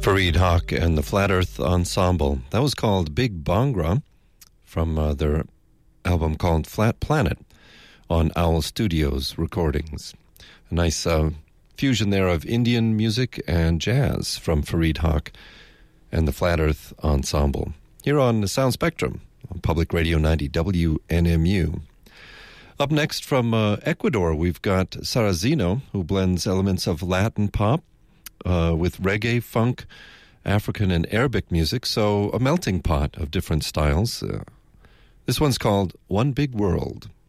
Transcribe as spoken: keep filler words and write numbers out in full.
Fareed Haq and the Flat Earth Ensemble. That was called Big Bhangra from uh, their album called Flat Planet on Owl Studios recordings. A nice uh, fusion there of Indian music and jazz from Fareed Haq and the Flat Earth Ensemble. Here on the Sound Spectrum on Public Radio ninety W N M U. Up next from uh, Ecuador, we've got Sarrazino, who blends elements of Latin pop Uh, with reggae, funk, African, and Arabic music, so a melting pot of different styles. Uh, this one's called One Big World.